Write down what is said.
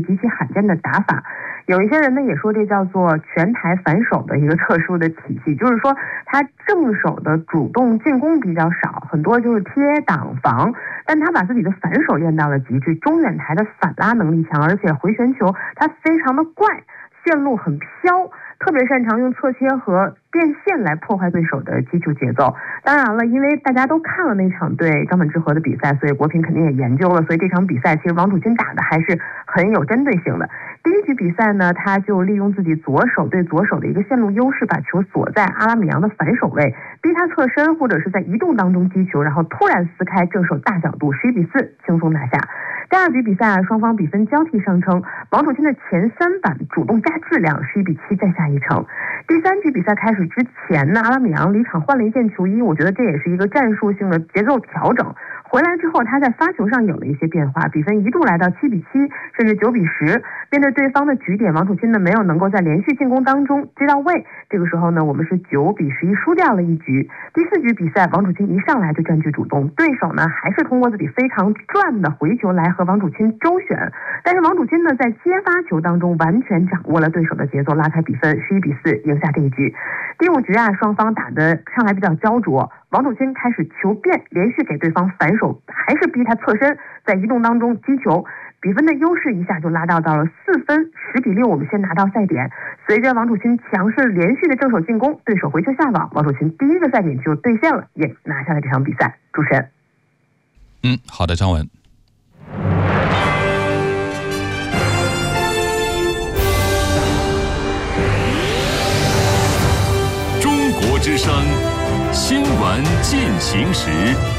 极其罕见的打法。有一些人呢也说这叫做全台反手的一个特殊的体系，就是说他正手的主动进攻比较少，很多就是贴挡防，但他把自己的反手练到了极致，中远台的反拉能力强，而且回旋球他非常的怪，线路很飘，特别擅长用侧切和变线来破坏对手的击球节奏。当然了，因为大家都看了那场对张本智和的比赛，所以国评肯定也研究了，所以这场比赛其实王楚钦打的还是很有针对性的。第一局比赛呢，他就利用自己左手对左手的一个线路优势，把球锁在阿拉米扬的反手位，逼他侧身或者是在移动当中击球，然后突然撕开正手大角度11-4轻松拿下。第二局比赛双方比分交替上称，王楚钦的前3板主动加质量11-7再下一城。第三局比赛开始之前呢，阿拉米扬离场换了一件球衣，我觉得这也是一个战术性的节奏调整。回来之后，他在发球上有了一些变化，比分一度来到7-7，甚至9-10。面对对方的局点，王楚钦呢没有能够在连续进攻当中接到位，这个时候呢，我们是9-11输掉了一局。第4局比赛，王楚钦一上来就占据主动，对手呢还是通过自己非常转的回球来和王楚钦周旋，但是王楚钦呢在接发球当中完全掌握了对手的节奏，拉开比分11-4，赢下这一局。第5局啊，双方打得上来比较焦灼，王楚钦开始球变，连续给对方反手，还是逼他侧身，在移动当中击球，比分的优势一下就拉到了4分，10-6，我们先拿到赛点。随着王楚钦强势连续的正手进攻，对手回球下网，王楚钦第一个赛点就兑现了，也拿下了这场比赛。主持人。 好的，张文。 中国之声新闻进行时。